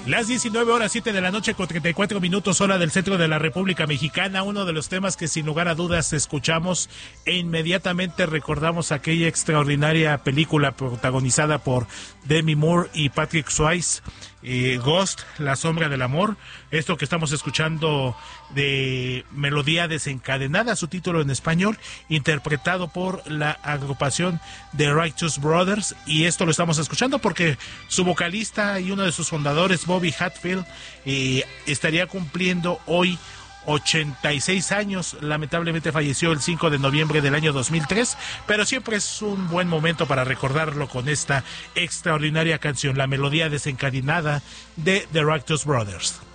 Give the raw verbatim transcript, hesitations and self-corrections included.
Las diecinueve horas siete de la noche con treinta y cuatro minutos hora del centro de la República Mexicana. Uno de los temas que sin lugar a dudas escuchamos e inmediatamente recordamos aquella extraordinaria película protagonizada por Demi Moore y Patrick Swayze, eh, Ghost, La sombra del amor. Esto que estamos escuchando de Melodía desencadenada, su título en español, interpretado por la agrupación The Righteous Brothers. Y esto lo estamos escuchando porque su vocalista y uno de sus fundadores, Bobby Hatfield, eh, estaría cumpliendo hoy ochenta y seis años. Lamentablemente falleció el cinco de noviembre del año dos mil tres, pero siempre es un buen momento para recordarlo con esta extraordinaria canción, La melodía desencadenada de The Righteous Brothers.